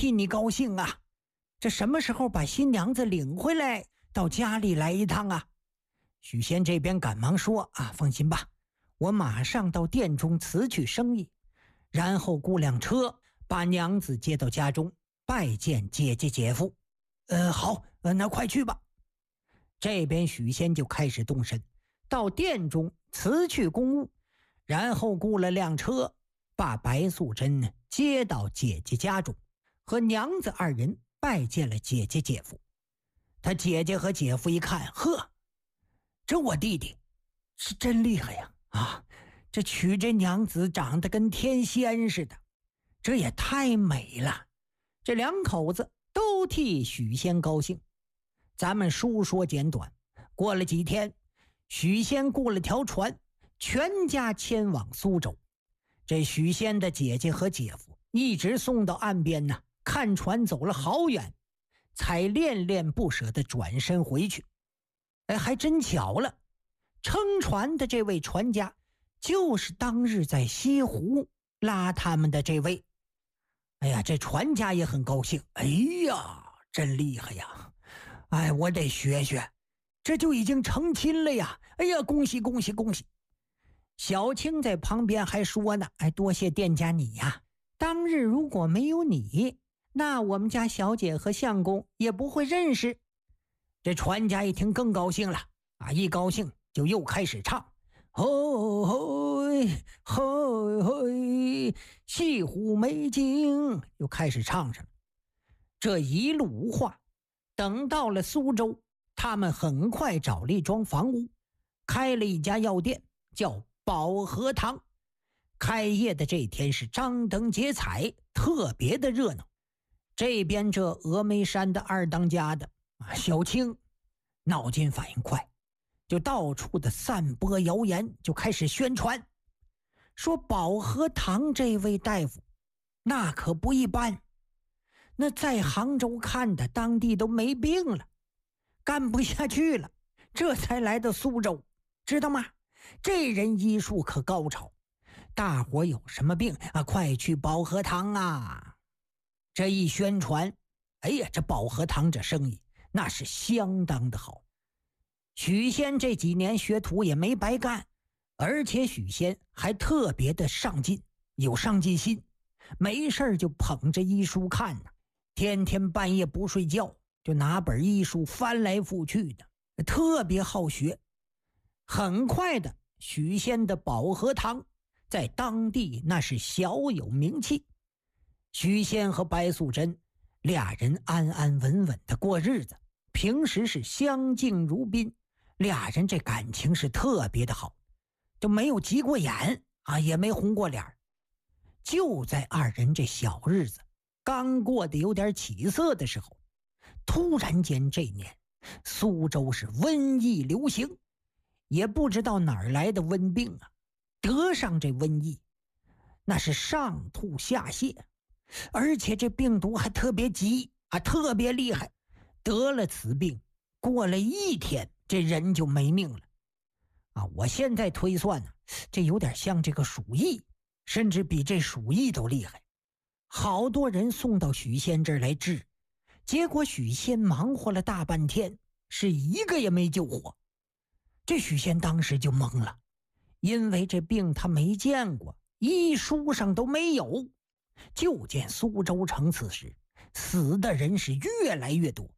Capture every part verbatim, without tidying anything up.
替你高兴啊！这什么时候把新娘子领回来，到家里来一趟啊？”许仙这边赶忙说：“啊，放心吧，我马上到店中辞去生意，然后雇辆车把娘子接到家中，拜见姐姐姐夫。”“呃，好，呃，那快去吧。”这边许仙就开始动身，到店中辞去公务，然后雇了辆车，把白素贞接到姐姐家中，和娘子二人拜见了姐姐姐夫。他姐姐和姐夫一看，呵，这我弟弟是真厉害呀！啊，这娶这娘子长得跟天仙似的，这也太美了。这两口子都替许仙高兴。咱们书说简短，过了几天，许仙雇了条船，全家迁往苏州。这许仙的姐姐和姐夫一直送到岸边呢，看船走了好远，才恋恋不舍地转身回去。哎，还真巧了，撑船的这位船家就是当日在西湖拉他们的这位。哎呀，这船家也很高兴，哎呀，真厉害呀！哎，我得学学，这就已经成亲了呀！哎呀，恭喜恭喜恭喜！小青在旁边还说呢：“哎，多谢店家你呀！当日如果没有你，那我们家小姐和相公也不会认识。”这船家一听更高兴了啊！一高兴就又开始唱：“吼嘿吼嘿，西湖美景。”又开始唱上了。这一路无话。等到了苏州，他们很快找了一幢房屋，开了一家药店，叫保和堂。开业的这天是张灯结彩，特别的热闹。这边这峨眉山的二当家的小青脑筋反应快，就到处的散播谣言，就开始宣传，说保和堂这位大夫那可不一般，那在杭州看的当地都没病了，干不下去了，这才来到苏州，知道吗？这人医术可高超，大伙有什么病啊，快去保和堂啊！这一宣传，哎呀，这保和堂这生意那是相当的好。许仙这几年学徒也没白干，而且许仙还特别的上进，有上进心，没事就捧着医书看呢，天天半夜不睡觉，就拿本医书翻来覆去的，特别好学。很快的，许仙的保和堂在当地那是小有名气。许仙和白素贞俩人安安稳稳的过日子，平时是相敬如宾，俩人这感情是特别的好，就没有急过眼啊，也没红过脸。就在二人这小日子刚过得有点起色的时候，突然间这年苏州是瘟疫流行，也不知道哪儿来的瘟病啊，得上这瘟疫那是上吐下泻，而且这病毒还特别急啊，特别厉害，得了此病过了一天这人就没命了啊！我现在推算呢、啊，这有点像这个鼠疫，甚至比这鼠疫都厉害。好多人送到许仙这儿来治，结果许仙忙活了大半天，是一个也没救活。这许仙当时就懵了，因为这病他没见过，医书上都没有。就见苏州城此时死的人是越来越多。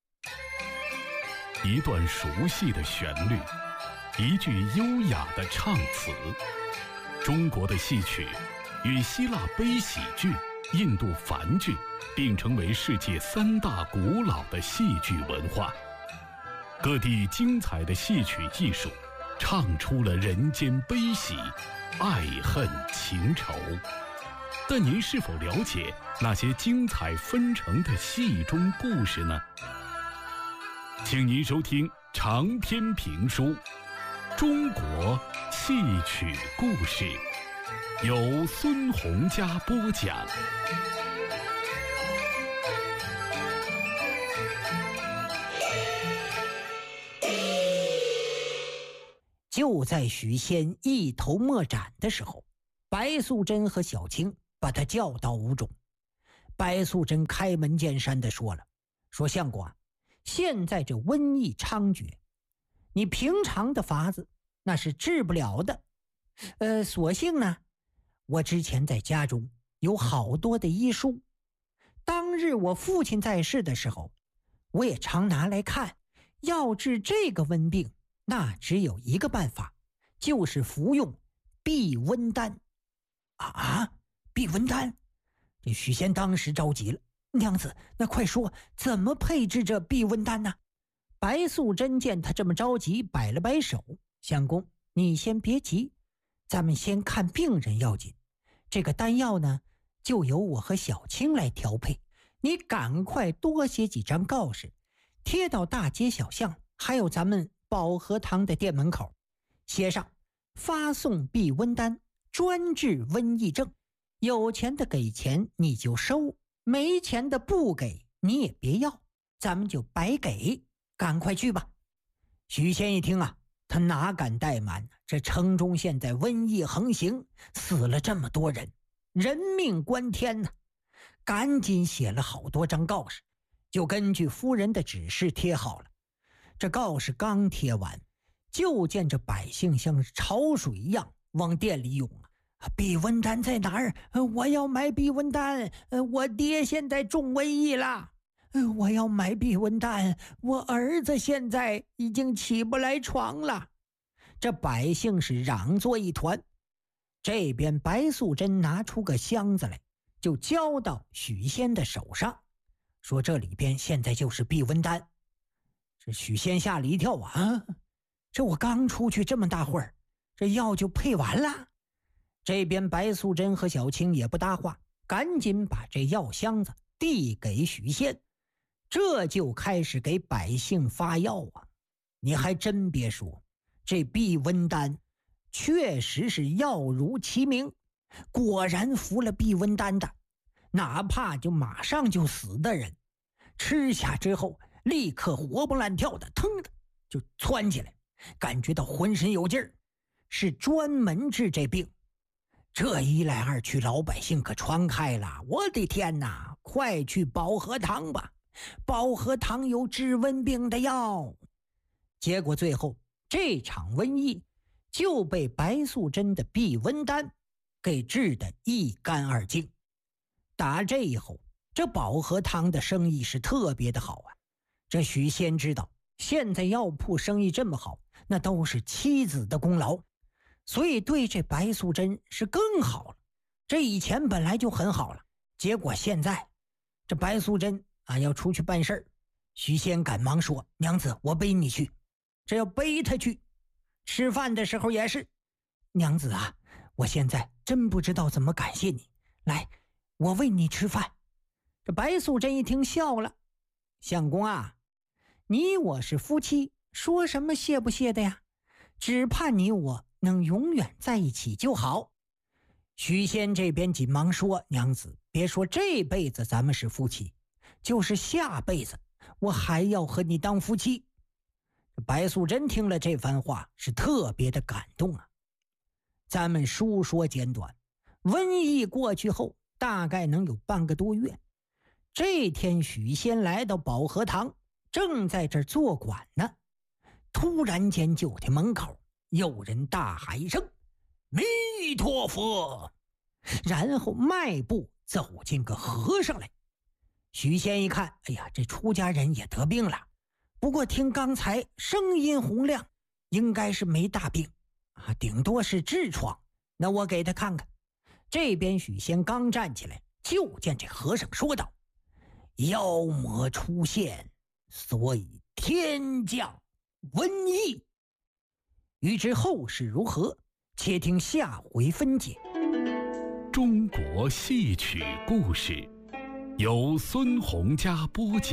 一段熟悉的旋律，一句优雅的唱词。中国的戏曲与希腊悲喜剧、印度梵剧并称为世界三大古老的戏剧文化。各地精彩的戏曲艺术唱出了人间悲喜、爱恨情仇。但您是否了解那些精彩纷呈的戏中故事呢？请您收听长篇评书《中国戏曲故事》，由孙洪嘉播讲。 就在许仙一头莫展的时候，白素贞和小青把他叫到屋中。 白素贞开门见山地说了，说相公啊，现在这瘟疫猖獗，你平常的法子那是治不了的。呃，所幸呢，我之前在家中有好多的医书，当日我父亲在世的时候，我也常拿来看。要治这个瘟病，那只有一个办法，就是服用避瘟丹。啊，避瘟丹！这许仙当时着急了，娘子，那快说，怎么配制这避瘟丹呢？白素贞见他这么着急，摆了摆手，相公，你先别急，咱们先看病人要紧。这个丹药呢，就由我和小青来调配，你赶快多写几张告示，贴到大街小巷，还有咱们保和堂的店门口，写上发送避瘟丹，专治瘟疫症，有钱的给钱你就收，没钱的不给你也别要，咱们就白给，赶快去吧。许仙一听啊，他哪敢怠慢，这城中现在瘟疫横行，死了这么多人，人命关天呢，赶紧写了好多张告示，就根据夫人的指示贴好了。这告示刚贴完，就见这百姓像潮水一样往店里涌啊！避瘟丹在哪儿？我要买避瘟丹！我爹现在中瘟疫了！我要买避瘟丹！我儿子现在已经起不来床了！这百姓是嚷作一团。这边白素贞拿出个箱子来，就交到许仙的手上，说这里边现在就是避瘟丹。这许仙吓了一跳啊！这我刚出去这么大会儿，这药就配完了。这边白素贞和小青也不搭话，赶紧把这药箱子递给许仙，这就开始给百姓发药啊。你还真别说，这避瘟丹确实是药如其名，果然服了避瘟丹的，哪怕就马上就死的人，吃下之后立刻活蹦乱跳的，腾的就窜起来，感觉到浑身有劲儿，是专门治这病。这一来二去，老百姓可传开了，我的天哪，快去保和堂吧，保和堂有治瘟病的药。结果最后这场瘟疫就被白素贞的避瘟丹给治得一干二净。打这以后，这保和堂的生意是特别的好啊。这许仙知道现在药铺生意这么好，那都是妻子的功劳，所以对这白素贞是更好了。这以前本来就很好了，结果现在这白素贞啊要出去办事儿，许仙赶忙说，娘子，我背你去。这要背他去。吃饭的时候也是，娘子啊，我现在真不知道怎么感谢你，来，我喂你吃饭。这白素贞一听笑了，相公啊，你我是夫妻，说什么谢不谢的呀？只盼你我能永远在一起就好。许仙这边紧忙说，娘子，别说这辈子咱们是夫妻，就是下辈子我还要和你当夫妻。白素贞听了这番话是特别的感动啊。咱们书说简短，瘟疫过去后大概能有半个多月，这天许仙来到保和堂，正在这儿坐馆呢，突然间酒店门口有人大喊一声弥陀佛，然后迈步走进个和尚来。许仙一看，哎呀，这出家人也得病了，不过听刚才声音洪亮，应该是没大病啊，顶多是痔疮，那我给他看看。这边许仙刚站起来，就见这和尚说道，妖魔出现，所以天降瘟疫。欲知后事如何，且听下回分解。 中国戏曲故事由孙洪家播讲。